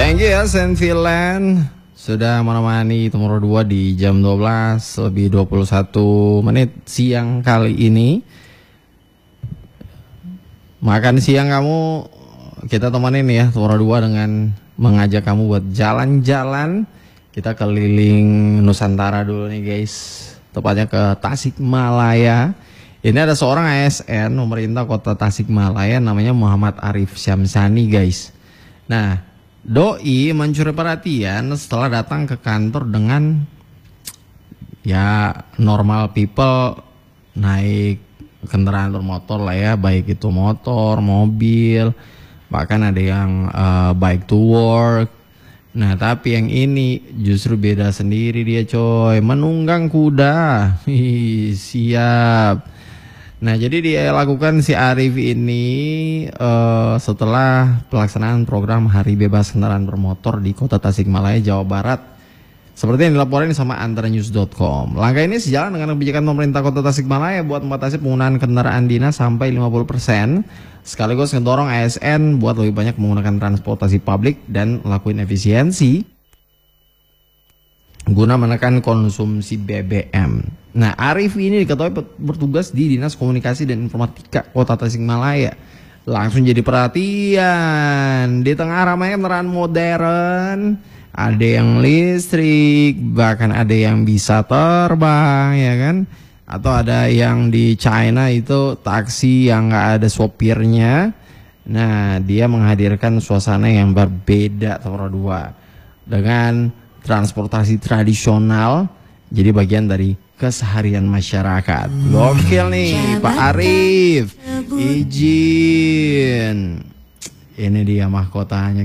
Thank you ya Senfilan sudah menemani Tomorrow 2 di jam 12 lebih 21 menit siang kali ini. Makan siang kamu kita temenin ya Tomorrow 2 dengan mengajak kamu buat jalan-jalan. Kita keliling Nusantara dulu nih guys, tepatnya ke Tasikmalaya. Ini ada seorang ASN pemerintah kota Tasikmalaya namanya Muhammad Arif Syamsani guys. Nah, doi mencuri perhatian setelah datang ke kantor dengan ya normal people naik kendaraan bermotor lah ya, baik itu motor, mobil, bahkan ada yang bike to work. Nah tapi yang ini justru beda sendiri dia coy, menunggang kuda. Siap. Nah jadi dia lakukan si Arif ini setelah pelaksanaan program Hari Bebas Kendaraan Bermotor di Kota Tasikmalaya, Jawa Barat. Seperti yang dilaporkan sama antaranews.com. Langkah ini sejalan dengan kebijakan pemerintah Kota Tasikmalaya buat membatasi penggunaan kendaraan dinas sampai 50%, sekaligus mendorong ASN buat lebih banyak menggunakan transportasi publik dan lakuin efisiensi guna menekan konsumsi BBM. Nah, Arif ini diketahui bertugas di Dinas Komunikasi dan Informatika Kota Tasikmalaya. Langsung jadi perhatian di tengah ramai kendaraan modern. Ada yang listrik, bahkan ada yang bisa terbang, ya kan? Atau ada yang di China itu taksi yang nggak ada sopirnya. Nah, dia menghadirkan suasana yang berbeda Tomorrow 2 dengan transportasi tradisional, jadi bagian dari keseharian masyarakat. Gokil nih Pak Arif. Izin. Ini dia mahkotanya.